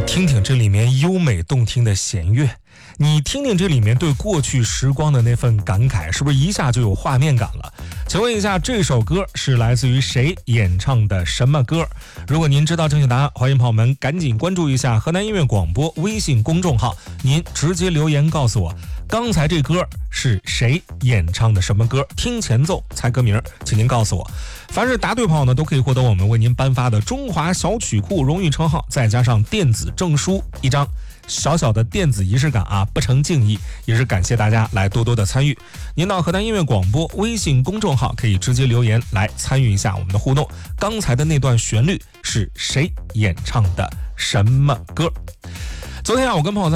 听听这里面优美动听的弦乐，你听听这里面对过去时光的那份感慨，是不是一下就有画面感了？请问一下，这首歌是来自于谁演唱的什么歌？如果您知道正确答案，欢迎朋友们赶紧关注一下河南音乐广播微信公众号，您直接留言告诉我，刚才这歌是谁演唱的什么歌？听前奏猜歌名，请您告诉我。凡是答对朋友呢，都可以获得我们为您颁发的中华小曲库荣誉称号，再加上电子证书一张。小小的电子仪式感啊，不成敬意，也是感谢大家来多多的参与。您到河南音乐广播微信公众号可以直接留言来参与一下我们的互动。刚才的那段旋律是谁演唱的什么歌？昨天啊，我跟朋友在